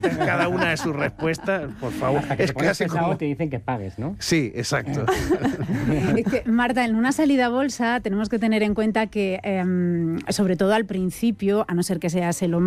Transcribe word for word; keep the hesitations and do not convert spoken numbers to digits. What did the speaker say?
cada una de sus respuestas, por favor. Hasta que Es te pones casi pesado como... te dicen que pagues, ¿no? Sí, exacto. Es que, Marta, en una salida a bolsa tenemos que tener en cuenta que, eh, sobre todo al principio, a no ser que seas el hombre